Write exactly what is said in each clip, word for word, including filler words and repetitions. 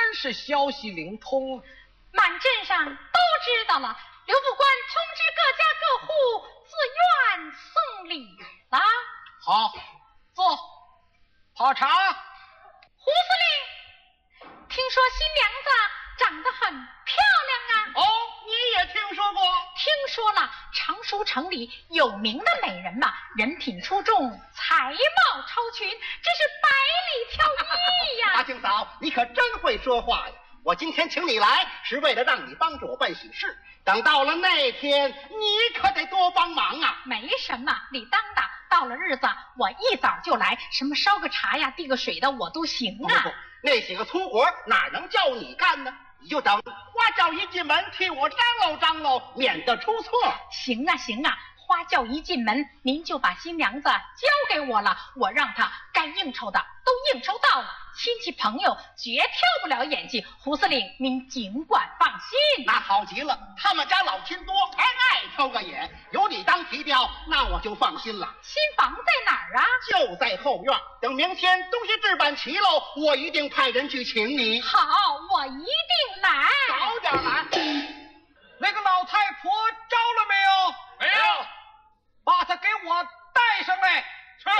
真是消息灵通， 满镇上都知道了。刘副官通知各家各户自愿送礼了。 好，坐，泡茶。 胡司令，听说新娘子长得很漂亮啊。 哦，你也听说过？ 听说了，常熟城里有名的美人嘛，人品出众，才貌超群，真是百里挑一呀。 大庆嫂，你可真会说话呀！我今天请你来，是为了让你帮着我办喜事。等到了那天，你可得多帮忙啊！ 没什么，理当的。到了日子，我一早就来，什么烧个茶呀、递个水的，我都行啊。 不不，那些个粗活哪能叫你干呢？你就等花轿一进门，替我张罗张罗，免得出错。 行啊行啊，花轿一进门，您就把新娘子交给我了，我让她该应酬的都应酬到了，亲戚朋友绝挑不了眼睛。胡司令，您尽管放心。 那好极了，他们家老亲多，还爱挑个眼，有你当提调，那我就放心了。 新房在哪儿啊？ 就在后院。等明天东西置办齐喽，我一定派人去请你。 好，我一定来。 早点来。 那个老太婆招了没有？ 没有。 把她给我带上来。 是。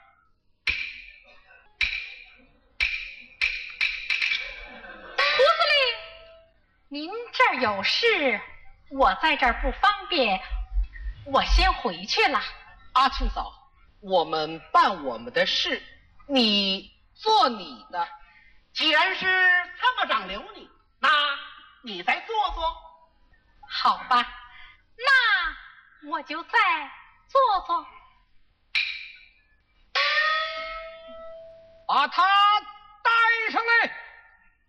胡司令，您这儿有事，我在这儿不方便，我先回去了。 阿庆嫂，我们办我们的事，你做你的。 既然是参谋长留你，那你再做做。 好吧，那我就再做做。 把他带上来。